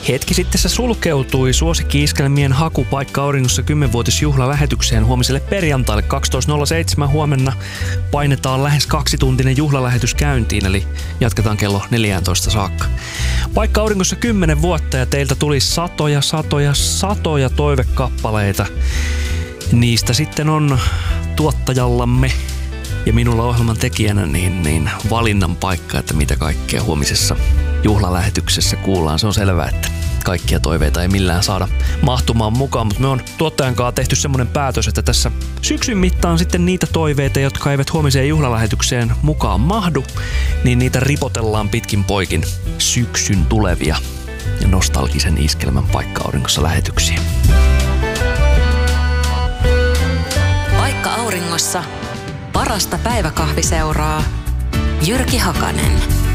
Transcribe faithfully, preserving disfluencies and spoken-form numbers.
Hetki sitten se sulkeutui suosikki-iskelmien haku Paikka Auringossa kymmenvuotisjuhlalähetykseen huomiselle perjantaille kaksitoista nolla seitsemän. Huomenna painetaan lähes kaksituntinen juhlalähetys käyntiin, eli jatketaan kello neljätoista saakka. Paikka Auringossa kymmenen vuotta ja teiltä tuli satoja, satoja, satoja toivekappaleita. Niistä sitten on tuottajallamme ja minulla ohjelman tekijänä niin, niin valinnan paikka, että mitä kaikkea huomisessa juhlalähetyksessä kuullaan. Se on selvää, että kaikkia toiveita ei millään saada mahtumaan mukaan, mutta me on tuottajan kanssa tehty semmoinen päätös, että tässä syksyn mittaan sitten niitä toiveita, jotka eivät huomiseen juhlalähetykseen mukaan mahdu, niin niitä ripotellaan pitkin poikin syksyn tulevia ja nostalgisen iskelmän Paikka Auringossa lähetyksiä. Paikka Auringossa parasta päiväkahviseuraa Jyrki Hakanen.